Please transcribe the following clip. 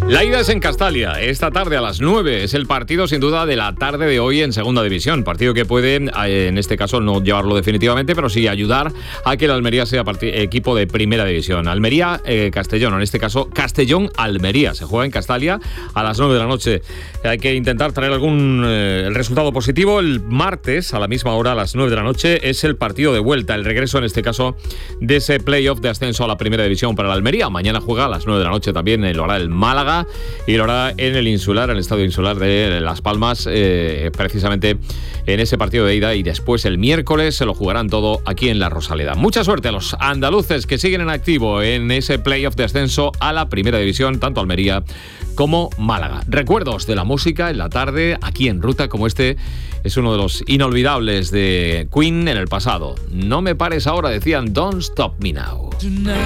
La ida es en Castalia, esta tarde a las 9. Es el partido sin duda de la tarde de hoy en Segunda División. Partido que puede, en este caso, no llevarlo definitivamente, pero sí ayudar a que el Almería sea equipo de Primera División. Almería-Castellón, en este caso Castellón-Almería. Se juega en Castalia a las 9 de la noche. Hay que intentar traer el resultado positivo. El martes, a la misma hora, a las 9 de la noche, es el partido de vuelta. El regreso, en este caso, de ese playoff de ascenso a la Primera División para la Almería. Mañana juega a las 9 de la noche también, lo hará el Málaga. Y lo hará en el Insular, en el Estadio Insular de Las Palmas, precisamente en ese partido de ida, y después el miércoles se lo jugarán todo aquí en La Rosaleda. Mucha suerte a los andaluces que siguen en activo en ese playoff de ascenso a la Primera División, tanto Almería como Málaga. Recuerdos de la música en la tarde, aquí en Ruta, como este es uno de los inolvidables de Queen en el pasado. No me pares ahora, decían Don't Stop Me Now.